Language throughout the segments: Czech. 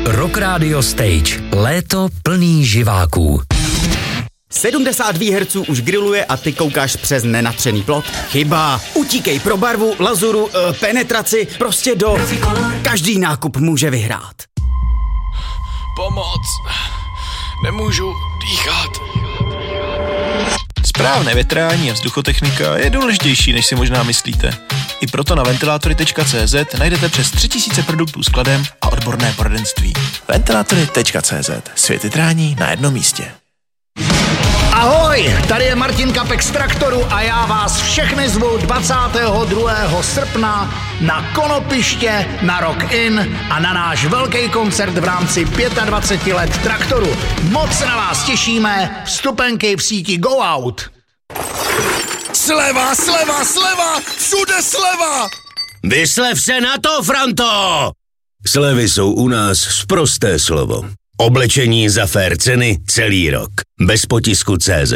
Rock Radio Stage. Léto plný živáků. 70 Hz už grilluje a ty koukáš přes nenatřený plot? Chyba. Utíkej pro barvu, lazuru, penetraci, prostě do... Každý nákup může vyhrát. Pomoc. Nemůžu dýchat. Správné větrání a vzduchotechnika je důležitější, než si možná myslíte. I proto na ventilátory.cz najdete přes 3000 produktů s kladem a odborné poradenství. Ventilátory.cz. Svět větrání na jednom místě. Ahoj, tady je Martin Kapek z Traktoru a já vás všechny zvu 22. srpna na Konopiště na Rock In a na náš velký koncert v rámci 25 let Traktoru. Moc se na vás těšíme, vstupenky v síti Go Out. Sleva, sleva, sleva, všude sleva! Vyslev se na to, Franto! Slevy jsou u nás sprosté slovo. Oblečení za fér ceny celý rok. Bez potisku CZ.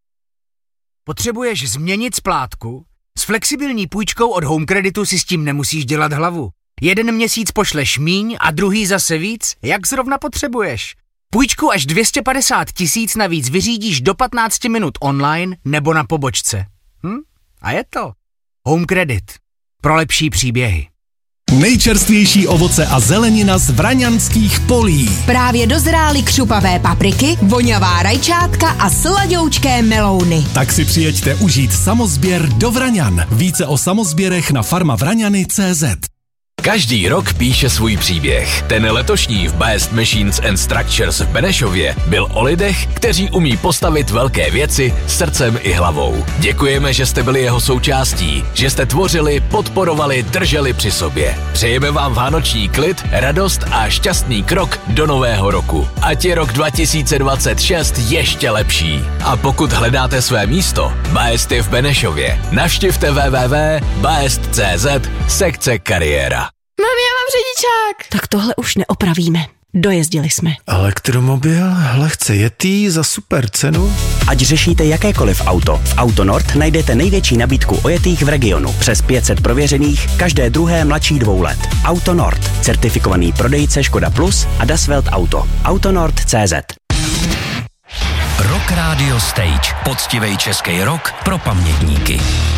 Potřebuješ změnit splátku? S flexibilní půjčkou od Home Creditu si s tím nemusíš dělat hlavu. Jeden měsíc pošleš míň a druhý zase víc, jak zrovna potřebuješ. Půjčku až 250 000 navíc vyřídíš do 15 minut online nebo na pobočce. A je to. Home Credit. Pro lepší příběhy. Nejčerstvější ovoce a zelenina z vraňanských polí. Právě dozrály křupavé papriky, voňavá rajčátka a sladoučké melouny. Tak si přijeďte užít samozběr do Vraňan. Více o samozběrech na farmavraňany.cz. Každý rok píše svůj příběh. Ten letošní v Best Machines and Structures v Benešově byl o lidech, kteří umí postavit velké věci srdcem i hlavou. Děkujeme, že jste byli jeho součástí, že jste tvořili, podporovali, drželi při sobě. Přejeme vám vánoční klid, radost a šťastný krok do nového roku. Ať je rok 2026 ještě lepší. A pokud hledáte své místo, Best je v Benešově. Navštivte www.best.cz sekce kariéra. Mami, já mám řidičák. Tak tohle už neopravíme. Dojezdili jsme. Elektromobil, lehce jetý za super cenu. Ať řešíte jakékoliv auto, v Autonord najdete největší nabídku ojetých v regionu. Přes 500 prověřených, každé druhé mladší 2 let. Autonord, certifikovaný prodejce Škoda Plus a Das Welt Auto. Autonord.cz. Rock Radio Stage. Poctivej český rock pro pamětníky.